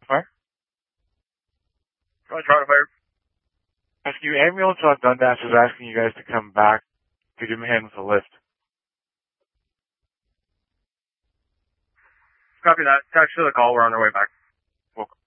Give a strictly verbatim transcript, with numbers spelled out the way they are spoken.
Fire? Go ahead, Toronto Fire. Rescue ambulance on Dundas is asking you guys to come back to give him a hand with the lift. Copy that. Thanks for the call. We're on our way back.